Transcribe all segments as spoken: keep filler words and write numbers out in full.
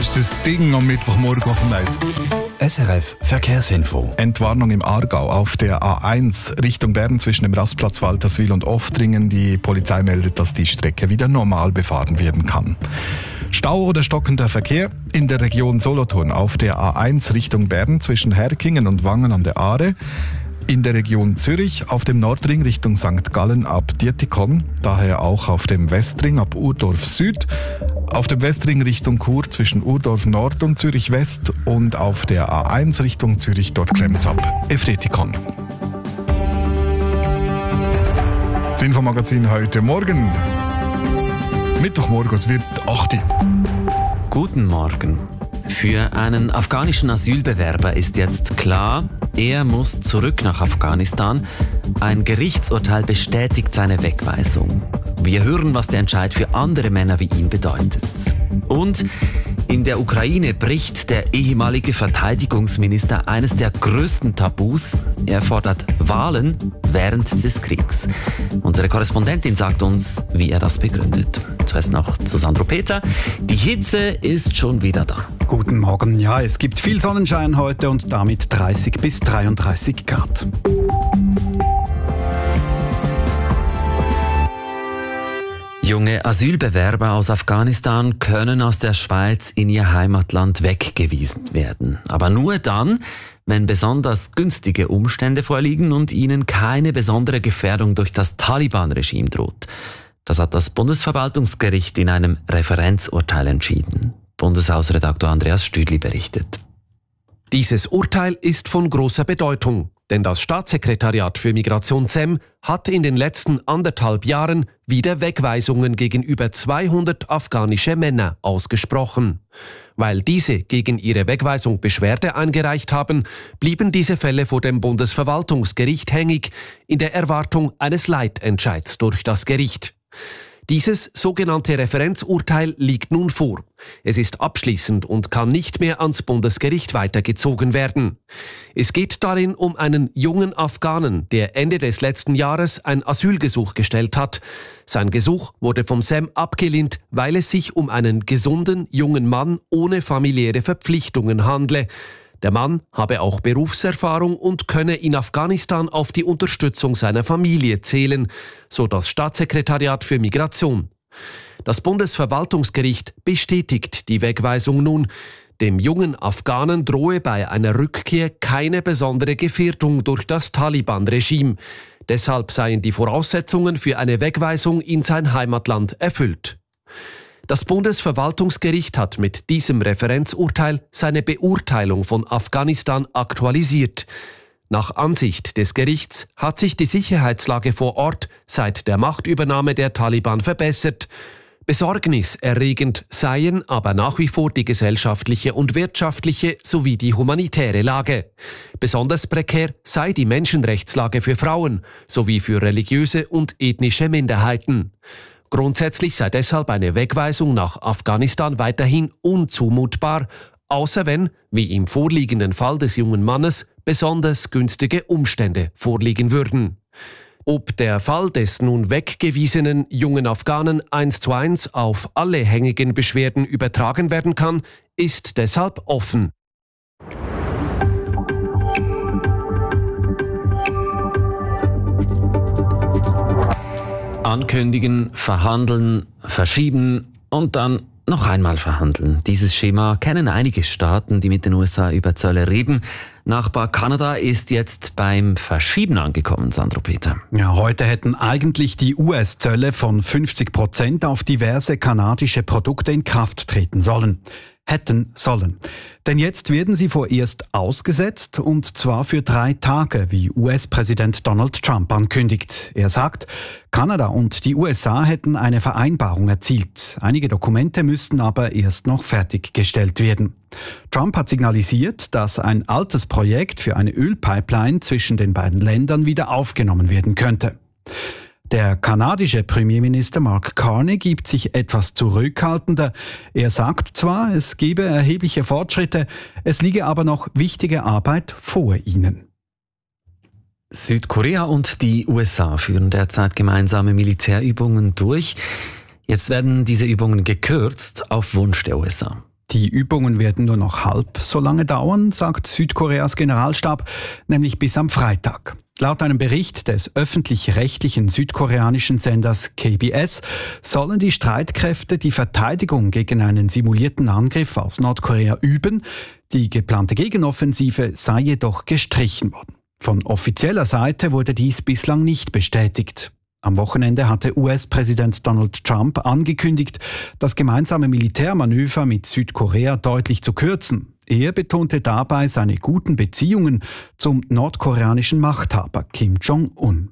ist das Ding am Mittwochmorgen auf dem Eis. S R F Verkehrsinfo. Entwarnung im Aargau auf der A eins Richtung Bern zwischen dem Rastplatz Walterswil und Oftringen. Die Polizei meldet, dass die Strecke wieder normal befahren werden kann. Stau oder stockender Verkehr in der Region Solothurn auf der A eins Richtung Bern zwischen Herkingen und Wangen an der Aare. In der Region Zürich auf dem Nordring Richtung Sankt Gallen ab Dietikon, daher auch auf dem Westring ab Urdorf Süd, auf dem Westring Richtung Chur zwischen Urdorf Nord und Zürich West und auf der A eins Richtung Zürich dort klemmt's ab Efretikon. Das Infomagazin heute Morgen. Mittwochmorgen, es wird acht Uhr. Guten Morgen. Für einen afghanischen Asylbewerber ist jetzt klar, er muss zurück nach Afghanistan. Ein Gerichtsurteil bestätigt seine Wegweisung. Wir hören, was der Entscheid für andere Männer wie ihn bedeutet. Und in der Ukraine bricht der ehemalige Verteidigungsminister eines der größten Tabus. Er fordert Wahlen während des Kriegs. Unsere Korrespondentin sagt uns, wie er das begründet. Zuerst noch zu Sandro Peter. Die Hitze ist schon wieder da. Guten Morgen. Ja, es gibt viel Sonnenschein heute und damit dreißig bis dreiunddreißig Grad. Junge Asylbewerber aus Afghanistan können aus der Schweiz in ihr Heimatland weggewiesen werden. Aber nur dann, wenn besonders günstige Umstände vorliegen und ihnen keine besondere Gefährdung durch das Taliban-Regime droht. Das hat das Bundesverwaltungsgericht in einem Referenzurteil entschieden. Bundeshausredaktor Andreas Stüdli berichtet. Dieses Urteil ist von großer Bedeutung, denn das Staatssekretariat für Migration S E M hat in den letzten anderthalb Jahren wieder Wegweisungen gegen über zweihundert afghanische Männer ausgesprochen. Weil diese gegen ihre Wegweisung Beschwerde eingereicht haben, blieben diese Fälle vor dem Bundesverwaltungsgericht hängig, in der Erwartung eines Leitentscheids durch das Gericht. Dieses sogenannte Referenzurteil liegt nun vor. Es ist abschließend und kann nicht mehr ans Bundesgericht weitergezogen werden. Es geht darin um einen jungen Afghanen, der Ende des letzten Jahres ein Asylgesuch gestellt hat. Sein Gesuch wurde vom S E M abgelehnt, weil es sich um einen gesunden jungen Mann ohne familiäre Verpflichtungen handle. Der Mann habe auch Berufserfahrung und könne in Afghanistan auf die Unterstützung seiner Familie zählen, so das Staatssekretariat für Migration. Das Bundesverwaltungsgericht bestätigt die Wegweisung nun. Dem jungen Afghanen drohe bei einer Rückkehr keine besondere Gefährdung durch das Taliban-Regime. Deshalb seien die Voraussetzungen für eine Wegweisung in sein Heimatland erfüllt. Das Bundesverwaltungsgericht hat mit diesem Referenzurteil seine Beurteilung von Afghanistan aktualisiert. Nach Ansicht des Gerichts hat sich die Sicherheitslage vor Ort seit der Machtübernahme der Taliban verbessert. Besorgniserregend seien aber nach wie vor die gesellschaftliche und wirtschaftliche sowie die humanitäre Lage. Besonders prekär sei die Menschenrechtslage für Frauen sowie für religiöse und ethnische Minderheiten. Grundsätzlich sei deshalb eine Wegweisung nach Afghanistan weiterhin unzumutbar, außer wenn, wie im vorliegenden Fall des jungen Mannes, besonders günstige Umstände vorliegen würden. Ob der Fall des nun weggewiesenen jungen Afghanen eins zu eins auf alle hängigen Beschwerden übertragen werden kann, ist deshalb offen. Ankündigen, verhandeln, verschieben und dann noch einmal verhandeln. Dieses Schema kennen einige Staaten, die mit den U S A über Zölle reden. Nachbar Kanada ist jetzt beim Verschieben angekommen, Sandro Peter. Ja, heute hätten eigentlich die U S-Zölle von fünfzig Prozent auf diverse kanadische Produkte in Kraft treten sollen. Hätten sollen. Denn jetzt werden sie vorerst ausgesetzt, und zwar für drei Tage, wie U S-Präsident Donald Trump ankündigt. Er sagt, Kanada und die U S A hätten eine Vereinbarung erzielt. Einige Dokumente müssten aber erst noch fertiggestellt werden. Trump hat signalisiert, dass ein altes Projekt für eine Ölpipeline zwischen den beiden Ländern wieder aufgenommen werden könnte. Der kanadische Premierminister Mark Carney gibt sich etwas zurückhaltender. Er sagt zwar, es gebe erhebliche Fortschritte, es liege aber noch wichtige Arbeit vor ihnen. Südkorea und die U S A führen derzeit gemeinsame Militärübungen durch. Jetzt werden diese Übungen gekürzt auf Wunsch der U S A. Die Übungen werden nur noch halb so lange dauern, sagt Südkoreas Generalstab, nämlich bis am Freitag. Laut einem Bericht des öffentlich-rechtlichen südkoreanischen Senders K B S sollen die Streitkräfte die Verteidigung gegen einen simulierten Angriff aus Nordkorea üben. Die geplante Gegenoffensive sei jedoch gestrichen worden. Von offizieller Seite wurde dies bislang nicht bestätigt. Am Wochenende hatte U S-Präsident Donald Trump angekündigt, das gemeinsame Militärmanöver mit Südkorea deutlich zu kürzen. Er betonte dabei seine guten Beziehungen zum nordkoreanischen Machthaber Kim Jong-un.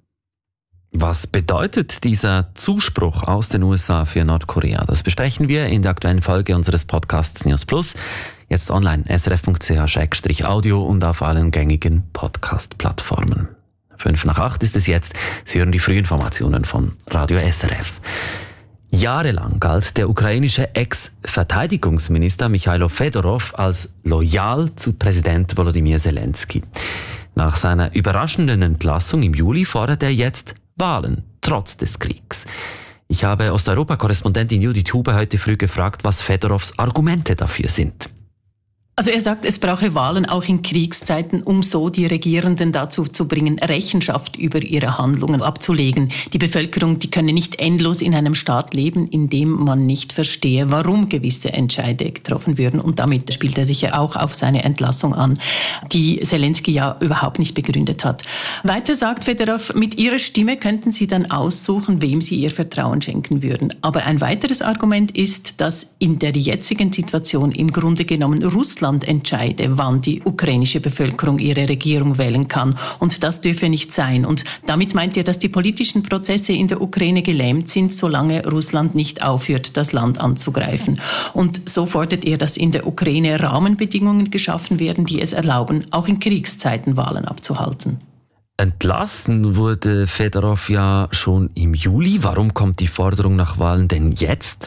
Was bedeutet dieser Zuspruch aus den U S A für Nordkorea? Das besprechen wir in der aktuellen Folge unseres Podcasts News Plus. Jetzt online, s r f punkt c h slash audio und auf allen gängigen Podcast-Plattformen. Fünf nach acht ist es jetzt. Sie hören die Frühinformationen von Radio S R F. Jahrelang galt der ukrainische Ex-Verteidigungsminister Michailo Fedorov als loyal zu Präsident Volodymyr Zelensky. Nach seiner überraschenden Entlassung im Juli fordert er jetzt Wahlen, trotz des Kriegs. Ich habe Osteuropa-Korrespondentin Judith Huber heute früh gefragt, was Fedorovs Argumente dafür sind. Also er sagt, es brauche Wahlen auch in Kriegszeiten, um so die Regierenden dazu zu bringen, Rechenschaft über ihre Handlungen abzulegen. Die Bevölkerung, die könne nicht endlos in einem Staat leben, in dem man nicht verstehe, warum gewisse Entscheide getroffen würden. Und damit spielt er sich ja auch auf seine Entlassung an, die Zelensky ja überhaupt nicht begründet hat. Weiter sagt Fedorov, mit ihrer Stimme könnten sie dann aussuchen, wem sie ihr Vertrauen schenken würden. Aber ein weiteres Argument ist, dass in der jetzigen Situation im Grunde genommen Russland entscheide, wann die ukrainische Bevölkerung ihre Regierung wählen kann. Und das dürfe nicht sein. Und damit meint er, dass die politischen Prozesse in der Ukraine gelähmt sind, solange Russland nicht aufhört, das Land anzugreifen. Und so fordert er, dass in der Ukraine Rahmenbedingungen geschaffen werden, die es erlauben, auch in Kriegszeiten Wahlen abzuhalten. Entlassen wurde Fedorov ja schon im Juli. Warum kommt die Forderung nach Wahlen denn jetzt?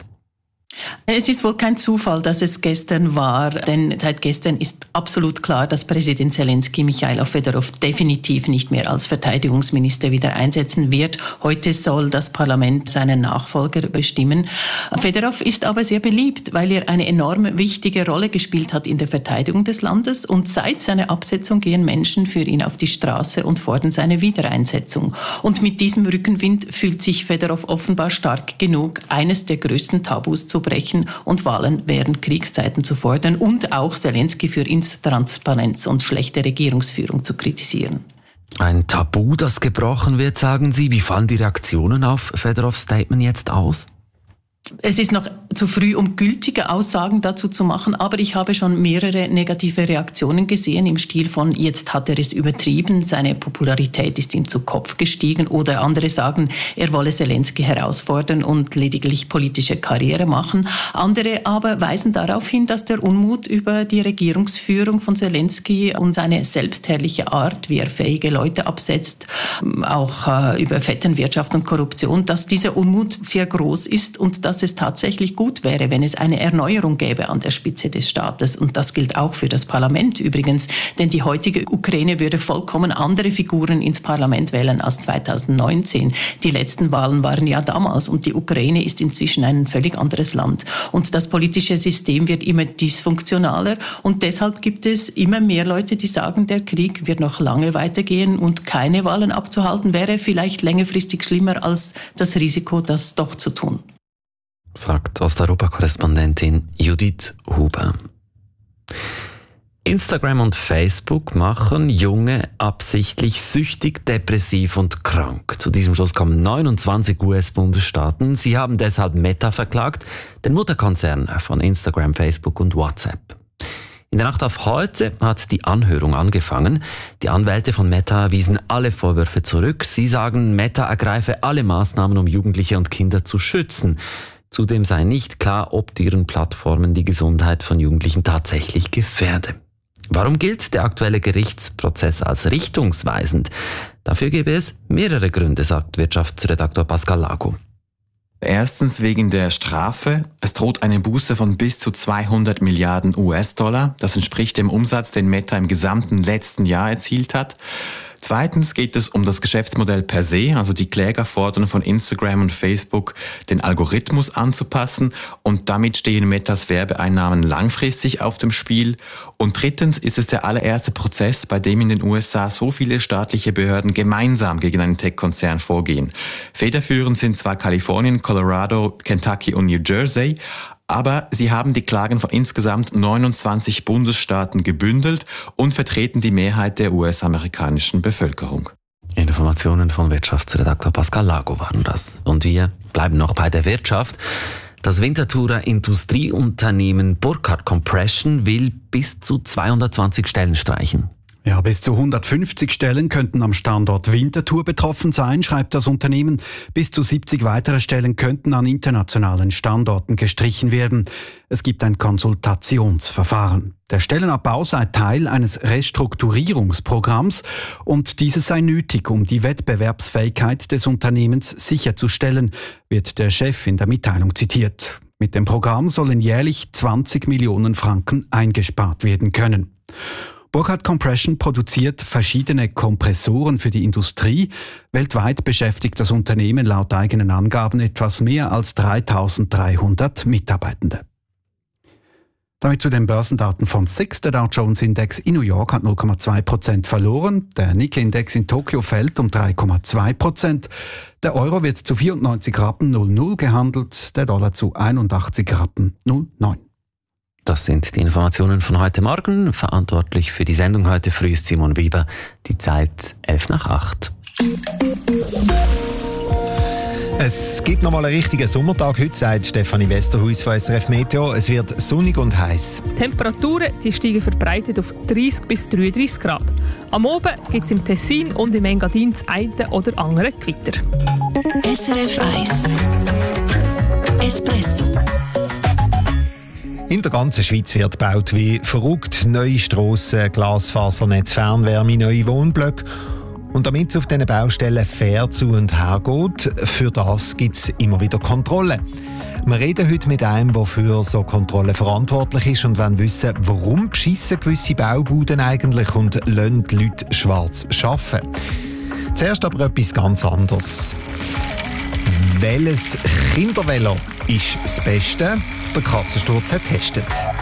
Es ist wohl kein Zufall, dass es gestern war, denn seit gestern ist absolut klar, dass Präsident Zelensky Michailo Fedorov definitiv nicht mehr als Verteidigungsminister wieder einsetzen wird. Heute soll das Parlament seinen Nachfolger bestimmen. Fedorov ist aber sehr beliebt, weil er eine enorm wichtige Rolle gespielt hat in der Verteidigung des Landes und seit seiner Absetzung gehen Menschen für ihn auf die Straße und fordern seine Wiedereinsetzung. Und mit diesem Rückenwind fühlt sich Fedorov offenbar stark genug, eines der größten Tabus zu brechen und Wahlen während Kriegszeiten zu fordern und auch Zelensky für Intransparenz und schlechte Regierungsführung zu kritisieren. Ein Tabu, das gebrochen wird, sagen Sie. Wie fallen die Reaktionen auf Fedorovs Statement jetzt aus? Es ist noch zu früh, um gültige Aussagen dazu zu machen, aber ich habe schon mehrere negative Reaktionen gesehen im Stil von, jetzt hat er es übertrieben, seine Popularität ist ihm zu Kopf gestiegen, oder andere sagen, er wolle Zelensky herausfordern und lediglich politische Karriere machen. Andere aber weisen darauf hin, dass der Unmut über die Regierungsführung von Zelensky und seine selbstherrliche Art, wie er fähige Leute absetzt, auch äh, über Vetternwirtschaft und Korruption, dass dieser Unmut sehr groß ist und dass es tatsächlich gut wäre, wenn es eine Erneuerung gäbe an der Spitze des Staates. Und das gilt auch für das Parlament übrigens, denn die heutige Ukraine würde vollkommen andere Figuren ins Parlament wählen als zweitausendneunzehn. Die letzten Wahlen waren ja damals und die Ukraine ist inzwischen ein völlig anderes Land. Und das politische System wird immer dysfunktionaler und deshalb gibt es immer mehr Leute, die sagen, der Krieg wird noch lange weitergehen und keine Wahlen abzuhalten wäre vielleicht längerfristig schlimmer als das Risiko, das doch zu tun. Sagt Osteuropa-Korrespondentin Judith Huber. Instagram und Facebook machen Junge absichtlich süchtig, depressiv und krank. Zu diesem Schluss kommen neunundzwanzig U S-Bundesstaaten. Sie haben deshalb Meta verklagt, den Mutterkonzern von Instagram, Facebook und WhatsApp. In der Nacht auf heute hat die Anhörung angefangen. Die Anwälte von Meta wiesen alle Vorwürfe zurück. Sie sagen, Meta ergreife alle Maßnahmen, um Jugendliche und Kinder zu schützen. Zudem sei nicht klar, ob deren Plattformen die Gesundheit von Jugendlichen tatsächlich gefährde. Warum gilt der aktuelle Gerichtsprozess als richtungsweisend? Dafür gäbe es mehrere Gründe, sagt Wirtschaftsredaktor Pascal Lago. Erstens wegen der Strafe. Es droht eine Buße von bis zu zweihundert Milliarden U S-Dollar. Das entspricht dem Umsatz, den Meta im gesamten letzten Jahr erzielt hat. Zweitens geht es um das Geschäftsmodell per se, also die Kläger fordern von Instagram und Facebook, den Algorithmus anzupassen und damit stehen Metas Werbeeinnahmen langfristig auf dem Spiel. Und drittens ist es der allererste Prozess, bei dem in den U S A so viele staatliche Behörden gemeinsam gegen einen Tech-Konzern vorgehen. Federführend sind zwar Kalifornien, Colorado, Kentucky und New Jersey, aber sie haben die Klagen von insgesamt neunundzwanzig Bundesstaaten gebündelt und vertreten die Mehrheit der U S-amerikanischen Bevölkerung. Informationen von Wirtschaftsredaktor Pascal Lago waren das. Und wir bleiben noch bei der Wirtschaft. Das Winterthurer Industrieunternehmen Burkhardt Compression will bis zu zweihundertzwanzig Stellen streichen. Ja, bis zu hundertfünfzig Stellen könnten am Standort Winterthur betroffen sein, schreibt das Unternehmen. Bis zu siebzig weitere Stellen könnten an internationalen Standorten gestrichen werden. Es gibt ein Konsultationsverfahren. Der Stellenabbau sei Teil eines Restrukturierungsprogramms und dieses sei nötig, um die Wettbewerbsfähigkeit des Unternehmens sicherzustellen, wird der Chef in der Mitteilung zitiert. Mit dem Programm sollen jährlich zwanzig Millionen Franken eingespart werden können. Burkhardt Compression produziert verschiedene Kompressoren für die Industrie. Weltweit beschäftigt das Unternehmen laut eigenen Angaben etwas mehr als dreitausenddreihundert Mitarbeitende. Damit zu den Börsendaten von S I X. Der Dow Jones Index in New York hat null Komma zwei Prozent verloren. Der Nikkei-Index in Tokio fällt um drei Komma zwei Prozent. Der Euro wird zu vierundneunzig Rappen null null gehandelt, der Dollar zu einundachtzig Rappen null neun. Das sind die Informationen von heute Morgen. Verantwortlich für die Sendung heute früh ist Simon Weber. Die Zeit elf nach acht. Es gibt noch mal einen richtigen Sommertag heute, sagt Stefanie Westerhuis von S R F Meteo. Es wird sonnig und heiß. Die Temperaturen die steigen verbreitet auf dreißig bis dreiunddreißig Grad. Am Abend gibt es im Tessin und im Engadin das eine oder andere Gewitter. S R F eins Espresso. In der ganzen Schweiz wird gebaut wie verrückt. Neue Strassen, Glasfasernetz, Fernwärme, neue Wohnblöcke. Und damit es auf diesen Baustellen fair zu und her geht, für das gibt es immer wieder Kontrollen. Wir reden heute mit einem, der für so Kontrollen verantwortlich ist und wollen wissen, warum beschissen gewisse Baubuden eigentlich und lassen die Leute schwarz arbeiten. Zuerst aber etwas ganz anderes. Welches Kindervelo ist das Beste? Der Kassensturz hat getestet.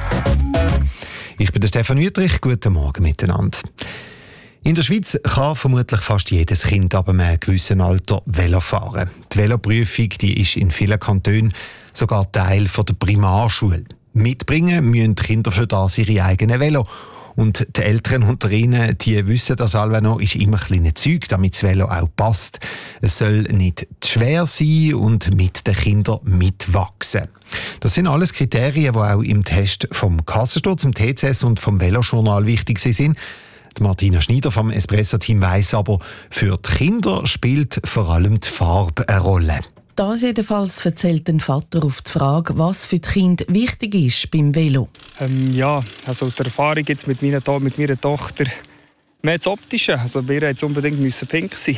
Ich bin der Stefan Wüttrich. Guten Morgen miteinander. In der Schweiz kann vermutlich fast jedes Kind ab einem gewissen Alter Velo fahren. Die Veloprüfung die ist in vielen Kantonen sogar Teil der Primarschule. Mitbringen müssen die Kinder für das ihre eigenen Velo. Und die Eltern unter ihnen, die wissen, dass alle noch ist immer ein kleines Zeug, damit das Velo auch passt. Es soll nicht zu schwer sein und mit den Kindern mitwachsen. Das sind alles Kriterien, die auch im Test vom Kassensturz, im T C S und vom Velojournal wichtig sind. Die Martina Schneider vom Espresso-Team weiss aber, für die Kinder spielt vor allem die Farbe eine Rolle. Das jedenfalls erzählt ein Vater auf die Frage, was für die Kinder wichtig ist beim Velo. Ähm, ja, also aus der Erfahrung jetzt mit meiner, to- mit meiner Tochter mehr das Optische. Also wir jetzt unbedingt müssen pink sein.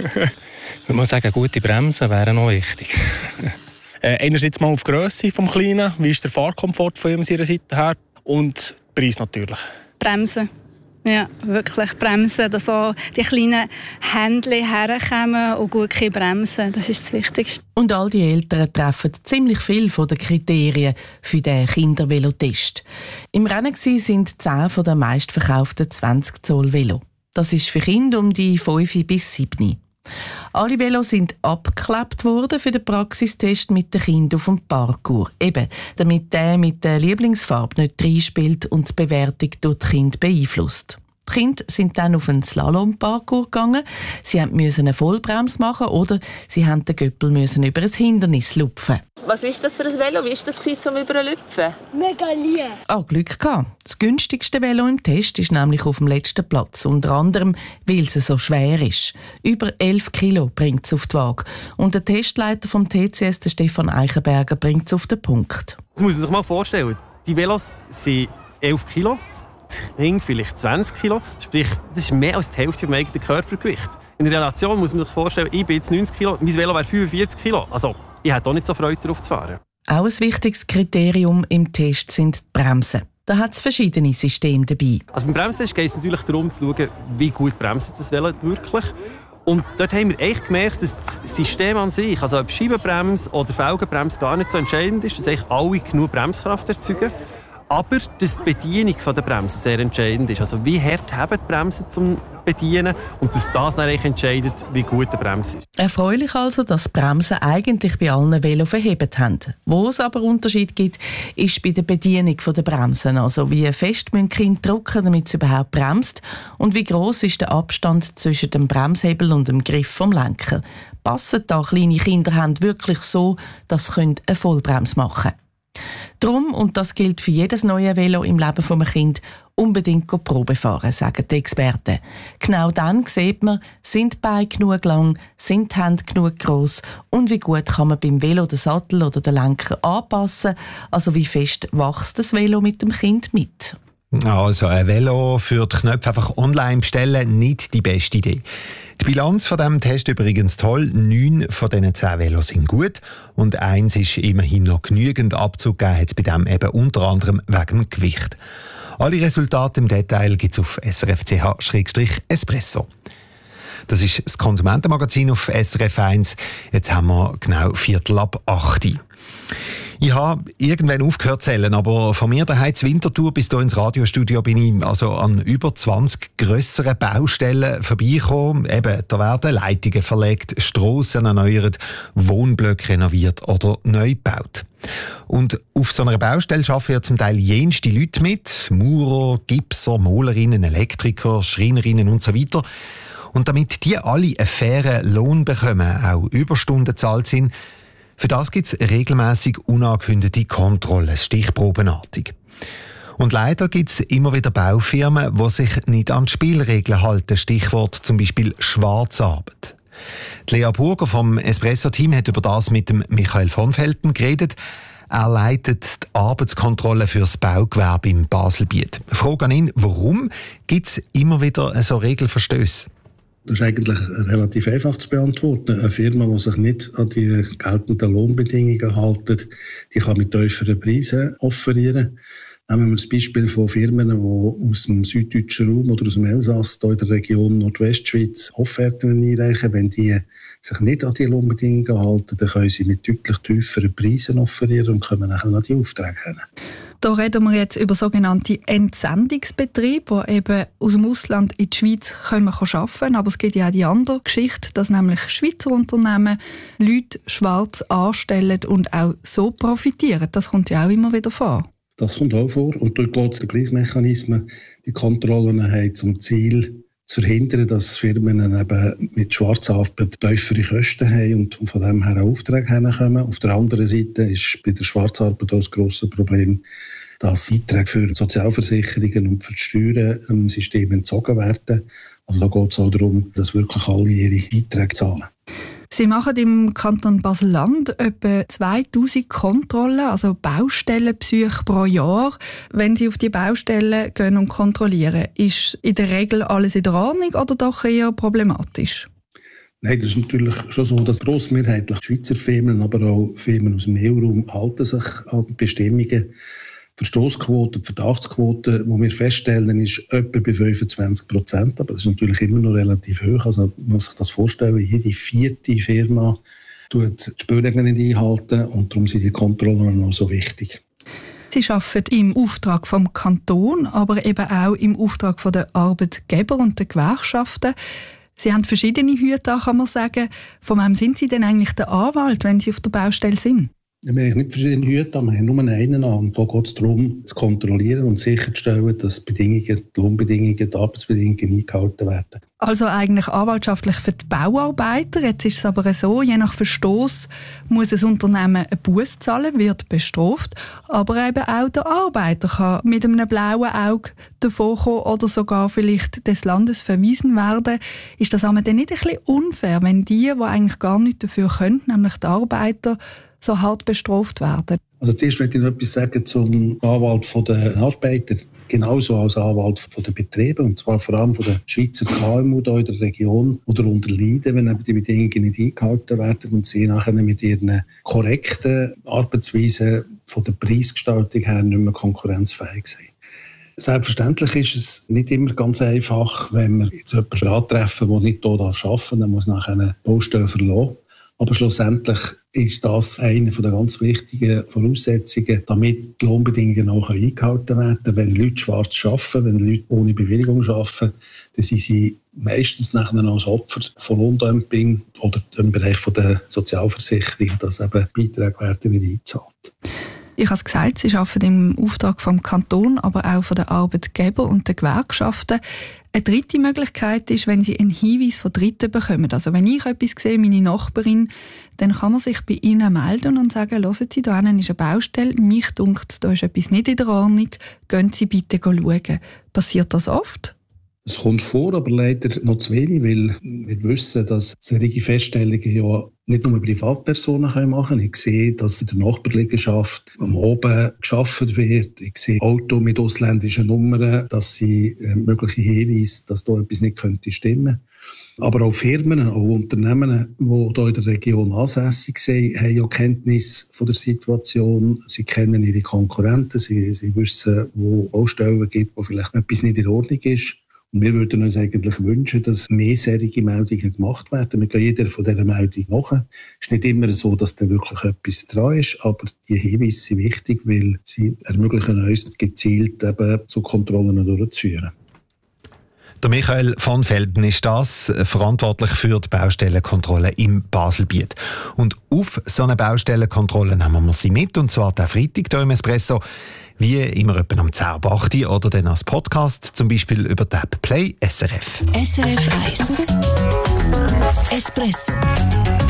Ich muss sagen, gute Bremsen wären noch wichtig. äh, einerseits mal auf die Grösse des Kleinen, wie ist der Fahrkomfort von ihm seiner Seite her und Preis natürlich. Bremsen. Ja, wirklich bremsen, dass auch die kleinen Händchen herkommen und gut bremsen. Das ist das Wichtigste. Und all die Eltern treffen ziemlich viel von den Kriterien für den Kindervelotest. Im Rennen sind zehn von den meistverkauften zwanzig Zoll Velo. Das ist für Kinder um die fünf bis sieben. Alle Velos sind abgeklebt worden für den Praxistest mit den Kindern auf dem Parcours. Eben, damit der mit der Lieblingsfarbe nicht reinspielt und die Bewertung durch die Kinder beeinflusst. Die Kinder sind dann auf einen Slalom-Parcours gegangen. Sie mussten eine Vollbremse machen oder sie mussten den Göppel über ein Hindernis lupfen. Was ist das für ein Velo? Wie war das zum Überlüpfen? Mega lieb. Ah, Glück gehabt. Das günstigste Velo im Test ist nämlich auf dem letzten Platz. Unter anderem, weil es so schwer ist. Über elf Kilo bringt es auf die Waage. Und der Testleiter vom T C S, der Stefan Eichenberger, bringt es auf den Punkt. Das muss man sich mal vorstellen. Die Velos sind elf Kilo, das Ring vielleicht zwanzig Kilo. Sprich, das ist mehr als die Hälfte vom eigenen Körpergewicht. In Relation muss man sich vorstellen, ich bin jetzt neunzig Kilo, mein Velo wäre fünfundvierzig Kilo. Also, ich hätte auch nicht so Freude darauf zu fahren. Auch ein wichtiges Kriterium im Test sind die Bremsen. Da hat es verschiedene Systeme dabei. Also beim Bremstest geht es natürlich darum, zu schauen, wie gut bremst das Velo wirklich. Und dort haben wir echt gemerkt, dass das System an sich, also ob Scheibenbremse oder Felgenbremse, gar nicht so entscheidend ist, dass eigentlich alle genug Bremskraft erzeugen. Aber dass die Bedienung der Bremse sehr entscheidend ist. Also wie hart haben die Bremsen zum Bedienen und dass das dann eigentlich entscheidet, wie gut die Bremse ist. Erfreulich also, dass die Bremsen eigentlich bei allen Velo verhebt haben. Wo es aber Unterschied gibt, ist bei der Bedienung der Bremsen. Also wie fest müssen die Kinder drücken, damit es überhaupt bremst und wie gross ist der Abstand zwischen dem Bremshebel und dem Griff vom Lenker. Passen da kleine Kinderhände wirklich so, dass sie eine Vollbremse machen können? Drum, und das gilt für jedes neue Velo im Leben von einem Kind, unbedingt Probe fahren, sagen die Experten. Genau dann sieht man, sind die Beine genug lang, sind die Hände genug gross und wie gut kann man beim Velo den Sattel oder den Lenker anpassen, also wie fest wächst das Velo mit dem Kind mit. Also ein Velo für die Knöpfe einfach online bestellen, nicht die beste Idee. Die Bilanz von diesem Test übrigens toll. Neun von diesen zehn Velos sind gut und eins ist immerhin noch genügend Abzug gegeben, hat es bei dem eben unter anderem wegen dem Gewicht. Alle Resultate im Detail gibt es auf s r f punkt c h slash espresso. Das ist das Konsumentenmagazin auf S R F eins. Jetzt haben wir genau Viertel ab acht. Ich habe irgendwann aufgehört zu zählen, aber von mir daheim zur Winterthur bis hier ins Radiostudio bin ich also an über zwanzig grösseren Baustellen vorbeigekommen. Eben, da werden Leitungen verlegt, Strassen erneuert, Wohnblöcke renoviert oder neu gebaut. Und auf so einer Baustelle arbeiten ja zum Teil jenste Leute mit, Maurer, Gipser, Malerinnen, Elektriker, Schreinerinnen und so weiter. Und damit die alle einen fairen Lohn bekommen, auch Überstunden gezahlt sind, für das gibt es regelmässig unangekündigte Kontrollen, stichprobenartig. Und leider gibt es immer wieder Baufirmen, die sich nicht an die Spielregeln halten. Stichwort zum Beispiel Schwarzarbeit. Die Lea Burger vom Espresso-Team hat über das mit dem Michael von Velten geredet. Er leitet die Arbeitskontrolle für das Baugewerbe im Baselbiet. Frage an ihn, warum gibt es immer wieder so Regelverstöße? Das ist eigentlich relativ einfach zu beantworten. Eine Firma, die sich nicht an die geltenden Lohnbedingungen hält, die kann mit tieferen Preisen offerieren. Nehmen wir das Beispiel von Firmen, die aus dem süddeutschen Raum oder aus dem Elsass, hier in der Region Nordwestschweiz, Offerten einreichen. Wenn die sich nicht an die Lohnbedingungen halten, dann können sie mit deutlich tieferen Preisen offerieren und kommen nachher an die Aufträge hin. Da reden wir jetzt über sogenannte Entsendungsbetriebe, die eben aus dem Ausland in die Schweiz kommen, arbeiten können. Aber es gibt ja auch die andere Geschichte, dass nämlich Schweizer Unternehmen Leute schwarz anstellen und auch so profitieren. Das kommt ja auch immer wieder vor. Das kommt auch vor. Und dort geht es den gleichen Mechanismen. Die Kontrollen haben zum Ziel, zu verhindern, dass Firmen eben mit Schwarzarbeit tiefere Kosten haben und von dem her auch Aufträge herkommen. Auf der anderen Seite ist bei der Schwarzarbeit auch das grosse Problem, dass Beiträge für Sozialversicherungen und für die Steuern im System entzogen werden. Also da geht es auch darum, dass wirklich alle ihre Beiträge zahlen. Sie machen im Kanton Basel-Land etwa zweitausend Kontrollen, also Baustellenbesuche pro Jahr. Wenn Sie auf die Baustellen gehen und kontrollieren, ist in der Regel alles in der Ordnung oder doch eher problematisch? Nein, das ist natürlich schon so, dass grossmehrheitlich Schweizer Firmen, aber auch Firmen aus dem E U-Raum halten sich an die Bestimmungen. Die Verstossquote, die Verdachtsquote, die wir feststellen, ist etwa bei fünfundzwanzig Prozent. Aber das ist natürlich immer noch relativ hoch. Also man muss sich das vorstellen, jede vierte Firma tut die Spielregeln nicht einhalten und darum sind die Kontrollen noch so wichtig. Sie arbeiten im Auftrag vom Kanton, aber eben auch im Auftrag der Arbeitgeber und der Gewerkschaften. Sie haben verschiedene Hüte an, kann man sagen. Von wem sind Sie denn eigentlich der Anwalt, wenn Sie auf der Baustelle sind? Wir haben nicht verschiedene Hüte, wir haben nur einen an. Und da geht es darum, zu kontrollieren und sicherzustellen, dass die Bedingungen, die Lohnbedingungen, die Arbeitsbedingungen eingehalten werden. Also eigentlich anwaltschaftlich für die Bauarbeiter. Jetzt ist es aber so, je nach Verstoß muss ein Unternehmen einen Buß zahlen, wird bestraft. Aber eben auch der Arbeiter kann mit einem blauen Auge davonkommen oder sogar vielleicht des Landes verwiesen werden. Ist das aber dann nicht ein bisschen unfair, wenn die, die eigentlich gar nichts dafür können, nämlich die Arbeiter, so hart bestraft werden? Also zuerst möchte ich noch etwas sagen zum Anwalt der Arbeiter, genauso als Anwalt der Betriebe, und zwar vor allem von den Schweizer K M U hier in der Region, die darunter leiden, wenn eben die Bedingungen nicht eingehalten werden und sie nachher mit ihren korrekten Arbeitsweisen von der Preisgestaltung her nicht mehr konkurrenzfähig sind. Selbstverständlich ist es nicht immer ganz einfach, wenn wir jetzt jemanden antreffen, der nicht hier arbeiten darf, dann muss nachher eine Baustelle verlassen. Aber schlussendlich ist das eine der ganz wichtigen Voraussetzungen, damit die Lohnbedingungen auch eingehalten werden können. Wenn Leute schwarz arbeiten, wenn Leute ohne Bewilligung arbeiten, dann sind sie meistens nachher als Opfer von Lohndumping oder im Bereich der Sozialversicherung, dass eben Beiträge werden nicht eingezahlt. Ich habe es gesagt, Sie arbeiten im Auftrag vom Kanton, aber auch von den Arbeitgebern und den Gewerkschaften. Eine dritte Möglichkeit ist, wenn Sie einen Hinweis von Dritten bekommen. Also wenn ich etwas sehe, meine Nachbarin, dann kann man sich bei Ihnen melden und sagen, hören Sie, da hinten ist eine Baustelle, mich dunkt, da ist etwas nicht in der Ordnung, gehen Sie bitte schauen. Passiert das oft? Es kommt vor, aber leider noch zu wenig, weil wir wissen, dass solche Feststellungen ja nicht nur Privatpersonen machen können. Ich sehe, dass in der Nachbarliegenschaft am Oben geschaffen wird. Ich sehe Autos mit ausländischen Nummern, dass sie äh, mögliche Hinweise, dass da etwas nicht könnte stimmen. Aber auch Firmen, auch Unternehmen, die hier in der Region ansässig sind, haben ja Kenntnis von der Situation. Sie kennen ihre Konkurrenten, sie, sie wissen, wo Baustellen gibt, wo vielleicht etwas nicht in Ordnung ist. Und wir würden uns eigentlich wünschen, dass mehr solche Meldungen gemacht werden. Wir gehen jeder von dieser Meldung nach. Es ist nicht immer so, dass da wirklich etwas dran ist, aber die Hinweise sind wichtig, weil sie ermöglichen uns gezielt eben zu Kontrollen durchzuführen. Der Michael van Velden ist das, verantwortlich für die Baustellenkontrolle im Baselbiet. Und auf so eine Baustellenkontrolle nehmen wir sie mit, und zwar den Freitag hier im Espresso. Wie immer etwa am zehn Uhr acht oder dann als Podcast, zum Beispiel über die App Play S R F. S R F eins Espresso.